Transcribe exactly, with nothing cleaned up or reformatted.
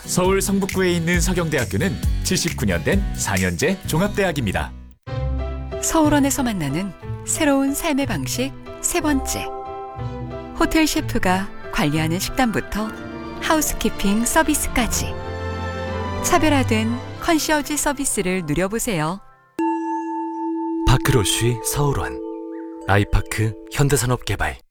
서울 성북구에 있는 서경대학교는 칠십구 년 된 사 년제 종합대학입니다. 서울원에서 만나는 새로운 삶의 방식 세 번째. 호텔 셰프가 관리하는 식단부터 하우스키핑 서비스까지 차별화된 컨시어지 서비스를 누려보세요. 파크로쉬 서울원, 아이파크 현대산업개발.